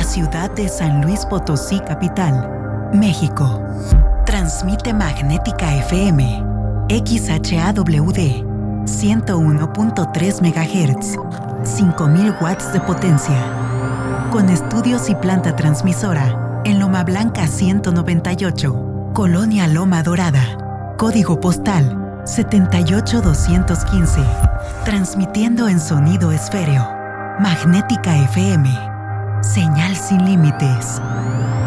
ciudad de San Luis Potosí, capital, México. Transmite Magnética FM, XHAWD, 101.3 MHz, 5000 watts de potencia. Con estudios y planta transmisora en Loma Blanca 198, Colonia Loma Dorada. Código postal 78215. Transmitiendo en sonido esféreo. Magnética FM. Señal sin límites.